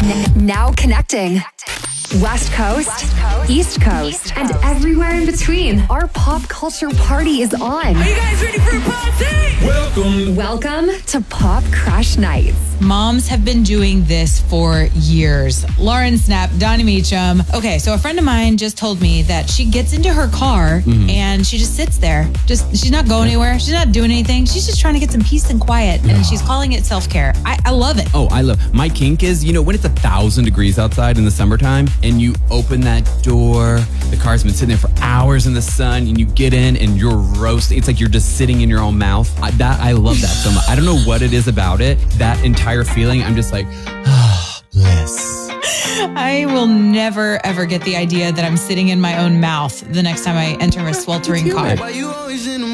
Now connecting. West Coast, East Coast, and everywhere in between. Our pop culture party is on. Are you guys ready for a party? Welcome to Pop Crush Nights. Moms have been doing this for years. Lauren Snapp, Donnie Meacham. Okay, so a friend of mine just told me that she gets into her car and she just sits there. She's not going anywhere. She's not doing anything. She's just trying to get some peace and quiet. And she's calling it self-care. I love it. Oh, I love my kink is, when it's 1,000 degrees outside in the summertime and you open that door, the car's been sitting there for hours in the sun and you get in and you're roasting. It's like you're just sitting in your own mouth. I love that so much. I don't know what it is about it. That entire feeling, I'm just like, bliss. I will never, ever get the idea that I'm sitting in my own mouth the next time I enter a sweltering car.